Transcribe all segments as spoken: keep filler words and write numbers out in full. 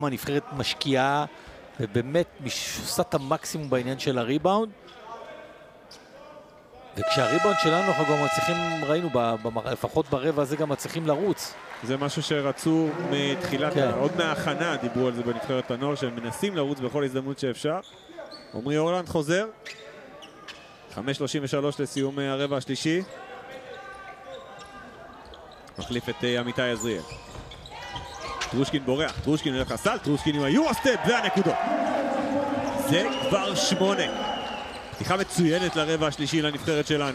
הנבחרת משקיעה ובאמת עושה את המקסימום בעניין של הריבאונד, וכשהריבאונד שלנו אנחנו גם מצליחים, ראינו לפחות ברבע הזה גם מצליחים לרוץ. זה משהו שרצו מתחילת, כן. עוד מההכנה דיברו על זה בנבחרת הנוער, שהם מנסים לרוץ בכל הזדמנות שאפשר. עומרי אורלנד חוזר, חמש שלושים ושלוש לסיום הרבע השלישי, מחליף את עמיתי עזריאל. טרושקין בורח, טרושקין הולך לסל, טרושקין עם היורוסטפ והנקודות. זה כבר שמונה. פתיחה מצוינת לרבע השלישי לנבחרת שלנו.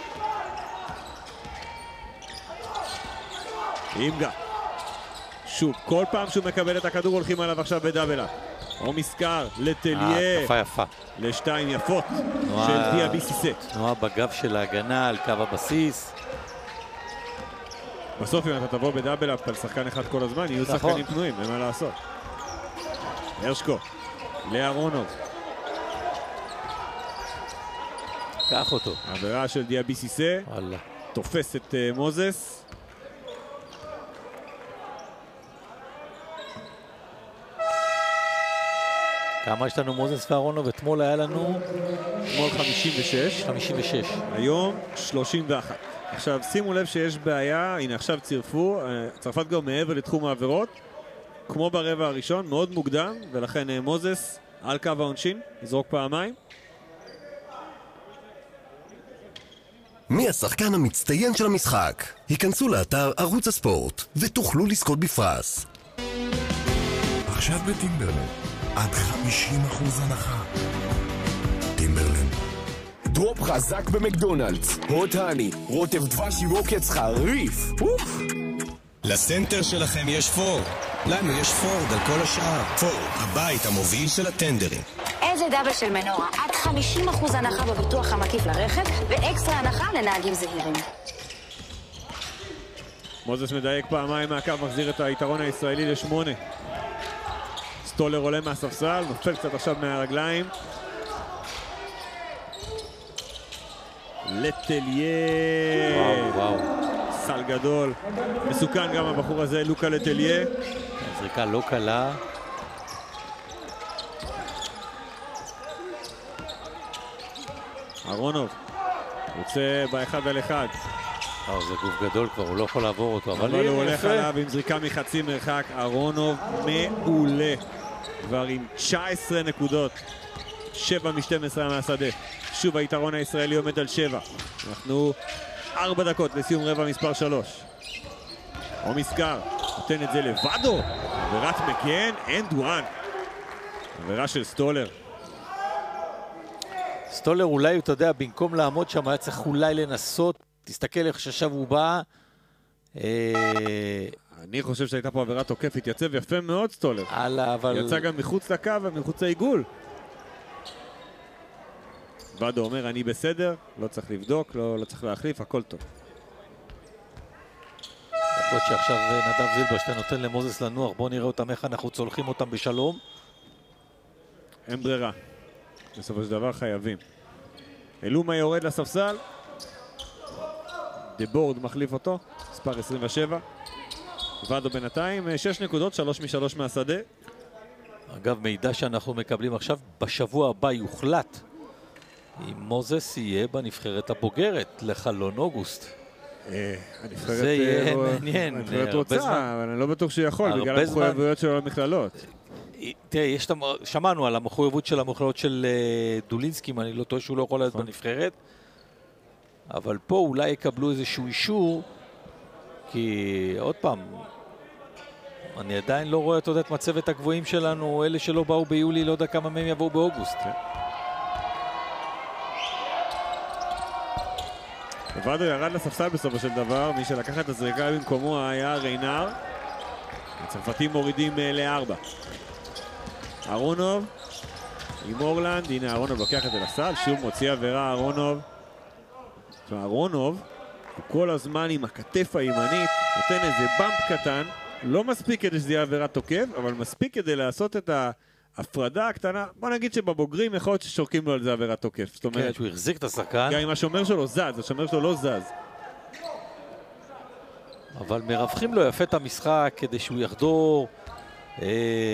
אימגה. שוב, כל פעם שהוא מקבל את הכדור הולכים עליו עכשיו בדאבלה. או מסקר לטליה. התקפה יפה. לשתיים יפות של דיה ביסיסה. תנועה בגב של ההגנה על קו הבסיס. בסוף אם אתה תבוא בדאבל אפ על שחקן אחד כל הזמן, יהיו שחקנים פנויים, אין מה לעשות. הרשקו, לארונוב. קח אותו. עבירה של דיה ביסיסה. וואלה. תופס את uh, מוזס. כמה יש לנו מוזס וארונוב? אתמול היה לנו... אתמול חמישים ושש. חמישים ושש. היום שלושים ואחת. עכשיו שימו לב שיש בעיה, הנה עכשיו צירפו, צרפת גם מעבר לתחום העבירות, כמו ברבע הראשון, מאוד מוקדם, ולכן מוזס על קו העונשין, יזרוק פעמיים. מי השחקן המצטיין של המשחק? היכנסו לאתר ערוץ הספורט ותוכלו לזכות בפרס. עכשיו בטימברלנד, עד חמישים אחוז הנחה. טימברלנד. דרופ חזק במקדונלדס, הוט הני, רוטב דבש עם עוקץ חריף. לסנטר שלכם יש פורד, לנו יש פורד על כל השאר. פורד, הבית המוביל של הטנדרים. איזה דאבל של מנורה, עד חמישים אחוז הנחה בביטוח המקיף לרכב ואקסטרה הנחה לנהגים זהירים. מוזס מדייק פעמיים מהקו, מחזיר את היתרון הישראלי לשמונה. סטולר עולה מהספסל, נופל קצת עכשיו מהרגליים. לטליה. וואו, וואו. סל גדול. מסוכן גם הבחור הזה, לוקה לטליה. זריקה לא קלה. ארונוב. רוצה באחד על אחד. אה, זה גוף גדול כבר, הוא לא יכול לעבור אותו. אבל, אבל הוא הולך עליו עם זריקה מחצי מרחק. ארונוב מעולה. כבר עם תשע עשרה נקודות. שבע משתים עשרה מהשדה. שוב היתרון הישראלי עומד על שבע. אנחנו ארבע דקות לסיום רבע מספר שלוש. או מסקר, נותן את זה לבדו. עבירת מגן, אין דואן. עבירה של סטולר. סטולר אולי, אתה יודע, במקום לעמוד שם, היה צריך אולי לנסות. תסתכל איך ששב הוא בא. אני חושב שהייתה פה עבירת תוקף, התייצב יפה מאוד סטולר. הלאה, אבל... יצא גם מחוץ לקו ומחוץ לעיגול. בדו אומר, אני בסדר, לא צריך לבדוק, לא, לא צריך להחליף, הכל טוב. יכול שעכשיו נדב זילברשטיין נותן למוזס לנוח, בואו נראה אותם איך אנחנו צולחים אותם בשלום. אין ברירה. בסופו של דבר חייבים. אלומה יורד לספסל. דבורד מחליף אותו, מספר עשרים ושבע. בדו בינתיים, שש נקודות, שלוש משלוש מהשדה. אגב, מידע שאנחנו מקבלים עכשיו, בשבוע הבא יוחלט אם מוזס יהיה בנבחרת הבוגרת לחלון אוגוסט. זה יהיה מעניין. הנבחרת רוצה, אבל אני לא בטוח שיכול, בגלל המחויבויות שלו למכללות. תראה, שמענו על המחויבות של המכללות של דולינסקי, אני לא טועה שהוא לא יכול להיות בנבחרת, אבל פה אולי יקבלו איזשהו אישור, כי עוד פעם, אני עדיין לא רואה את מצבת הגבוהים שלנו, אלה שלא באו ביולי, לא יודע כמה מהם יבואו באוגוסט. בוודו ירד לספסל בסופו של דבר, מי שלקח את הזריקה במקומו היה ריינר. הצרפתים מורידים לארבע. ארונוב עם אורלנד, הנה ארונוב לוקח את זה לסל, שוב מוציא עבירה ארונוב. ארונוב הוא כל הזמן עם הכתף הימנית, נותן איזה במפ קטן, לא מספיק כדי שזה יהיה עבירת תוקף, אבל מספיק כדי לעשות את ההפרדה הקטנה. בוא נגיד שבבוגרים יכול להיות ששורקים לו על זה עבירת תוקף. זאת אומרת, כן, שהוא החזיק את השחקן. גם אם השומר שלו זז, השומר שלו לא זז. אבל מרווחים לו יפה את המשחק כדי שהוא יחדור.